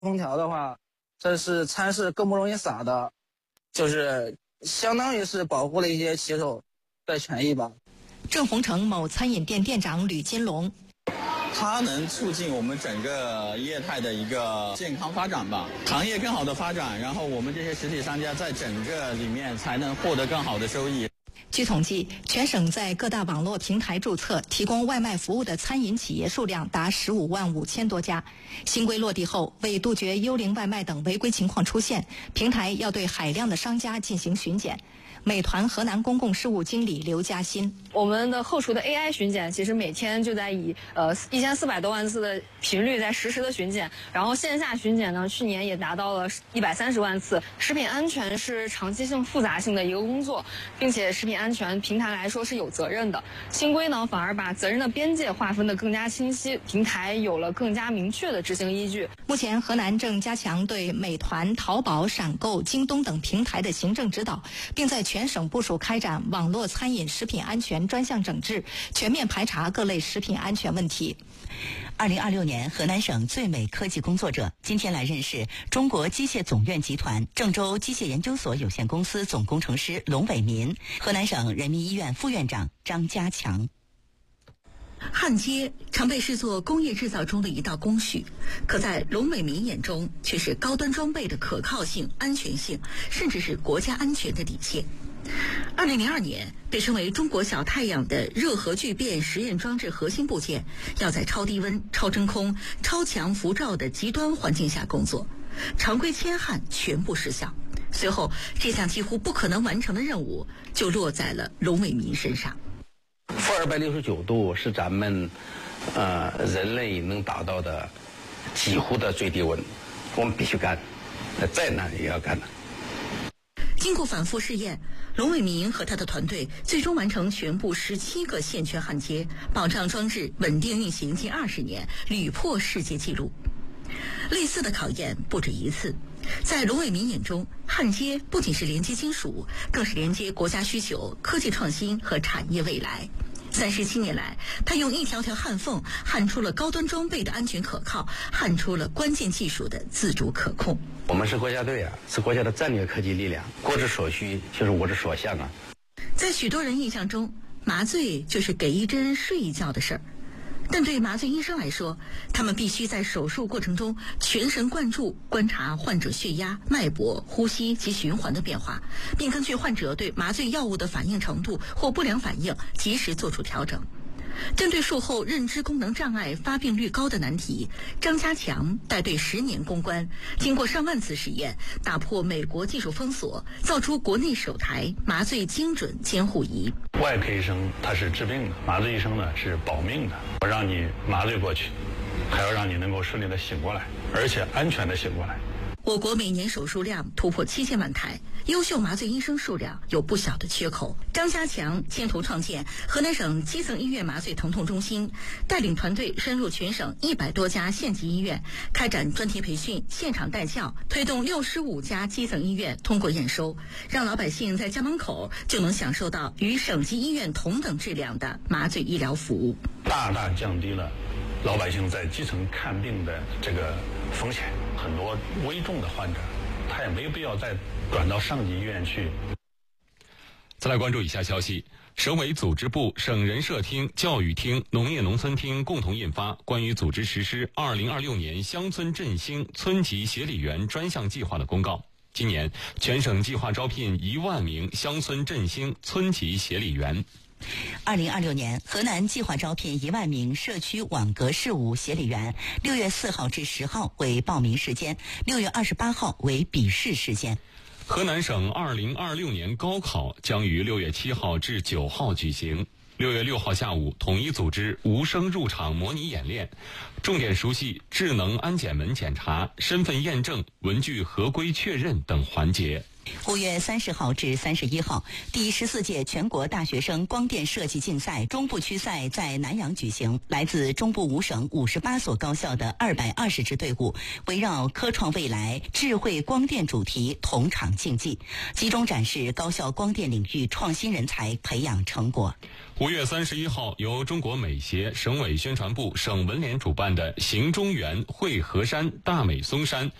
空调的话，这是餐是更不容易洒的，就是相当于是保护了一些骑手的权益吧。 正红城某餐饮店店长吕金龙， 它能促进我们整个业态的一个健康发展吧，行业更好的发展，然后我们这些实体商家在整个里面才能获得更好的收益。 据统计，全省在各大网络平台注册提供外卖服务的餐饮企业数量达15万5千多家。新规落地后，为杜绝幽灵外卖等违规情况出现，平台要对海量的商家进行巡检。美团河南公共事务经理刘嘉欣， 我们的后厨的 AI 巡检，其实每天就在以1400多万次的频率在实时的巡检，然后线下巡检呢，去年也达到了130万次。食品安全是长期性复杂性的一个工作，并且食品安全平台来说是有责任的。新规呢，反而把责任的边界划分得更加清晰，平台有了更加明确的执行依据。 目前，河南正加强对美团、淘宝、闪购、京东等平台的行政指导，并在全省部署开展网络餐饮食品安全专项整治，全面排查各类食品安全问题。 2026年，河南省最美科技工作者今天来认识中国机械总院集团郑州机械研究所有限公司总工程师龙伟民，河南省人民医院副院长张家强。焊接常被视作工业制造中的一道工序，可在龙伟民眼中却是高端装备的可靠性、安全性，甚至是国家安全的底线。2002年，被称为中国小太阳的热核聚变实验装置核心部件，要在超低温、超真空、超强辐照的极端环境下工作，常规铅焊全部失效。随后，这项几乎不可能完成的任务就落在了龙伟民身上。 负269度是咱们人类能达到的几乎的最低温，我们必须干，再难也要干的。 经过反复试验，龙伟民和他的团队最终完成全部17个线圈焊接，保障装置稳定运行近20年，屡破世界纪录。类似的考验不止一次，在龙伟民眼中，焊接不仅是连接金属，更是连接国家需求、科技创新和产业未来。37年来，他用一条条焊缝焊出了高端装备的安全可靠，焊出了关键技术的自主可控。 我们是国家队啊，是国家的战略科技力量，国之所需就是我之所向啊。 在许多人印象中，麻醉就是给一针睡一觉的事儿。但对麻醉医生来说，他们必须在手术过程中全神贯注观察患者血压、脉搏、呼吸及循环的变化，并根据患者对麻醉药物的反应程度或不良反应及时做出调整。针对术后认知功能障碍发病率高的难题，张家强带队10年攻关，经过上万次实验，打破美国技术封锁，造出国内首台麻醉精准监护仪。 外科医生他是治病的，麻醉医生呢是保命的。我让你麻醉过去，还要让你能够顺利的醒过来，而且安全的醒过来。 我国每年手术量突破7000万台，优秀麻醉医生数量有不小的缺口。张家强牵头创建河南省基层医院麻醉疼痛中心，带领团队深入全省100多家县级医院，开展专题培训、现场带教，推动65家基层医院通过验收，让老百姓在家门口就能享受到与省级医院同等质量的麻醉医疗服务， 大大降低了老百姓在基层看病的这个风险。很多危重的患者，他也没有必要再转到上级医院去。 再来关注以下消息：省委组织部、省人社厅、教育厅、农业农村厅共同印发《关于组织实施2026年乡村振兴村级协理员专项计划的公告》。今年全省计划招聘1万名乡村振兴村级协理员。 2026年，河南计划招聘1万名社区网格事务协理员，6月4号至10号为报名时间，6月28号为笔试时间。 河南省2026年高考将于6月7号至9号举行。6月6号下午统一组织无声入场模拟演练，重点熟悉智能安检门检查、身份验证、文具合规确认等环节。 5月30号至31号，第14届全国大学生光电设计竞赛中部区赛在南阳举行。来自中部5省58所高校的220支队伍，围绕科创未来、智慧光电主题同场竞技，集中展示高校光电领域创新人才培养成果。 5月31号，由中国美协、省委宣传部、省文联主办的行中原、会河山、大美松山